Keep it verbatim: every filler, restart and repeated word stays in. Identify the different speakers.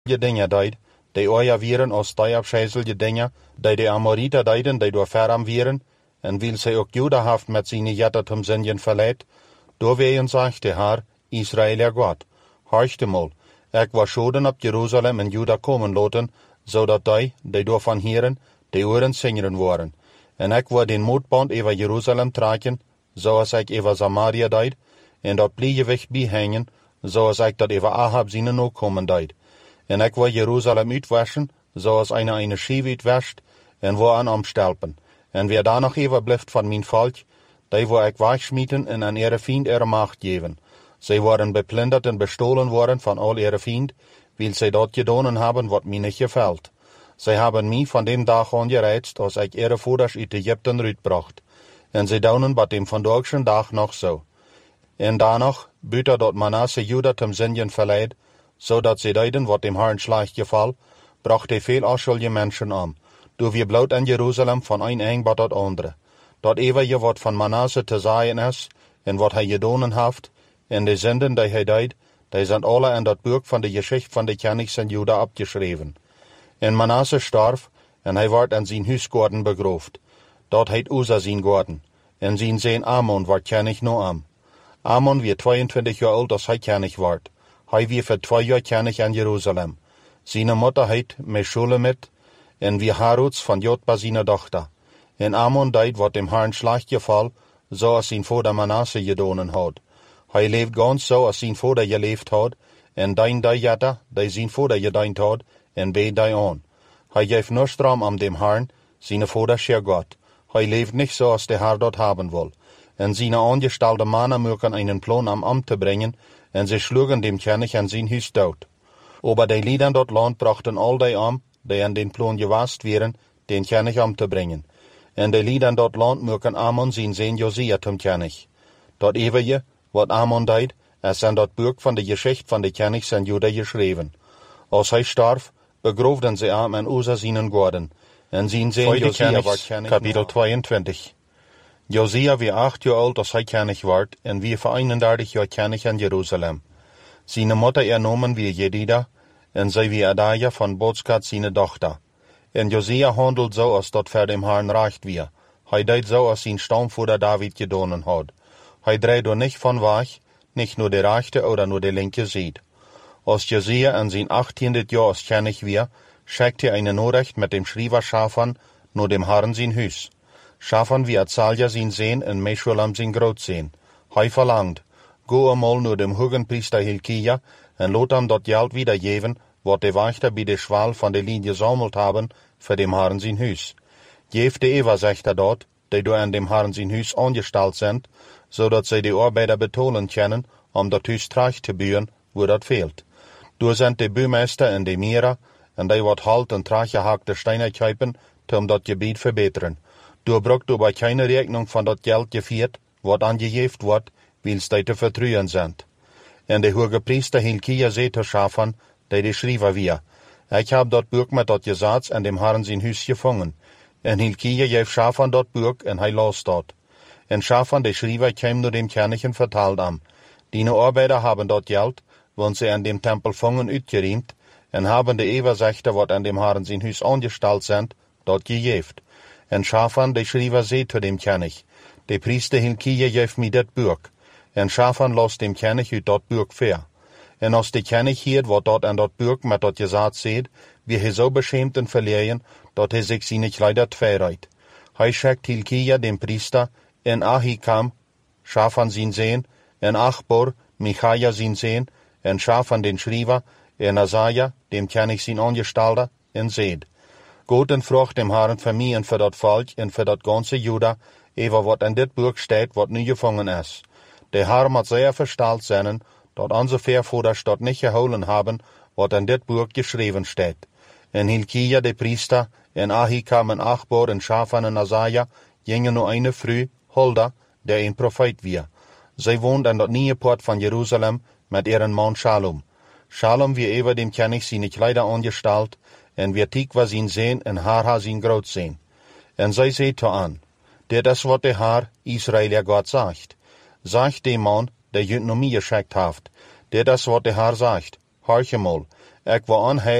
Speaker 1: je dingen deed, die ooia vieren als die afschezel je dingen, die de Amorita deiden, die door Veram vieren, en wil zij ook Juda haft met zijn jettet hem zinjen verleid, door ween zegt de haar, Israël ja God, hoorste mol, ik was schoden op Jeruzalem en Juda komen loten, zodat die, die door van hieren, de oren zingeren worden. En ik wil den moedband over Jeruzalem trekken, zoals ik over Samaria deed, en dat pliegewicht bijhangen, zoals ik dat over Ahab zijn ook komen deed. En ik wil Jeruzalem uitwaschen, zoals een eine schie uitwascht, en waaraan omstelpen. En wie daar nog even blijft van mijn volk, die wil ik wegsmieten en aan ihre vriend ihre macht geven. Zij worden beplunderd en bestolen worden van al ihre vriend, wil zij dat gedaan hebben wat mij niet gefällt. Zij hebben mij van dem dag aan gereizt, als ik ihre voeders uit Egypten uitbracht. En zij doen bij dem vandaagse dag nog zo. En daarnog, buiten dat Manasse Juda ten zinjen verleid, zodat zij deden wat dem Herrn slecht geval, bracht hij veel afschuldige mensen om. Door wie bloot in Jeruzalem van een eng tot het andere. Dat even je wat van Manasse te zeggen is, en wat hij gedaan heeft, en de zinden die hij deed, die zijn alle in dat boek van de geschichte van de kenigs in Juda opgeschreven. En Manasse starf, en hij werd in zijn huisgorden begroofd. Dat heet Uza zijn gorden. En zijn zoon Amon werd kenig no am. Amon wie tweeëntwintig jaar oud als hij kenig werd. Hij wie voor twee jaar kenig in Jeruzalem. Zijn moeder heet Meshulemit, en wie Haruts van Jotba zijn dochter. En Amon deed wat dem Herrn slecht geval, zoals zijn vader Manasse gedaan had. Hij leeft gans zo als zijn vader geleefd had, en dein die jette, die zijn vader gedaan had, en beet die aan. Hij geeft nur stram om dem Herrn, zijn vader scher God. Hij leeft niet zoals de Herr dat hebben wil. En zijn aangestelde mannen mogen einen plan om om te brengen, en ze sloegen dem kenig en zijn huis dood. Aber die lieden dat land brachten al die om, die in den plan gewast wären, den kenig om te brengen. En de lieden dat land mogen Amon zijn zoon Josia ten kenig. Dat eeuwige, wat Amon deed, is in dat boek van de geschichte van de kenigs in Juda geschreven. Als hij starf, begroefden ze hem in Uza zijn gorden. En zijn zoon Josia werd kenig. Kapitel tweeëntwintig. Josia wie acht jaar oud als hij kenig werd, en wie voor eenendertig jaar kenig in Jeruzalem. Zijn moeder ernomen wie Jedida, en zij wie Adaya van Botskat zijn dochter. En Josia handelt zo als dat voor dem Herrn recht weer. Hij deed zo als zijn stamvoerder David gedaan had. Hij dreef er niet van weg, niet nur de rechte oder nur de linke zijde. Als Josia in zijn achttiende jaar als kenig weer, schickte hij een Nachricht met dem schrijver Shaphan naar dem Herrn zijn huis. Shaphan wie Azalia zijn zoon en Meshulam zijn grootzoon. Hij verlangt, go eenmaal naar dem hogenpriester Hilkia en laat hem dat geld wiedergeven, wat de wachter bij de schwal van de linie gezameld hebben, voor dem Herrn zijn huis. Geef de overzichter dat, die door in dem Herrn zijn huis aangesteld zijn, zodat zij de arbeider betalen kunnen om dat huis terug te bouwen, waar dat veelt. Door zijn de bouwmeester en de mera, en die wat halt en teruggehakte stenen kuipen, om dat gebied verbeteren. Door brokt door bij keine rekening van dat geld gevierd, wat aangegeven wordt, wils die te vertrouwen zijn. En de hoge priester Hilkia zei te Shaphan, die de schrijver weer, ik heb dat boek met dat gezats en dem Herrn zijn huis gevangen. En Hilkia geeft Shaphan dat boek en hij las dat. En Shaphan de schrijver kwam naar dem kenig en vertelde hem, die arbeider hebben dat geld, want ze in dem tempel vangen uitgeriemd, en hebben de overzichter wat in dem Herrn zijn huis aangesteld zijn, dat gegeven. En Shaphan de schrijver zei te dem kenig, de priester Hilkia geeft mij dit boek. En Shaphan las dem kenig uit dat boek ver. En als de kenig hield wat dat in dat boek met dat gezat zit, wie hij zo beschämt en verlegen, dat hij zich zijn kleider tweerijdt. Hij schickt Hilkia dem priester, en Ahikam, Shaphan zijn zoon, en Achbor, Michaja zijn zoon, en Shaphan den schrijver, en Azaja, dem kenig zijn aangestelde, en zeid. Goed en vroeg dem Herrn voor mij en voor dat volk en voor dat ganze Juda, over wat in dit boek staat wat nu gevangen is. De Herr moet zeer versteld zijn, dat onze voorvoerders dat niet gehouden hebben, wat in dit boek geschreven staat. En Hilkia de priester, en Ahikam en Achbor en Shaphan en Azaja, gingen nu een vrouw, Hulda, der een profeet weer. Zij woont in dat nieuwe poort van Jeruzalem met ihren man Shalom. Shalom wie over dem kenig zijn kleider aangesteld, en wie tiek was zijn zoon en Harha zijn grootzoon. En zij zei te aan, dit is wat de Herr, Israël God zegt. Zegt de man, die je naar mij geschikt heeft, dit is wat de Herr zegt, hoor je mal, ik wil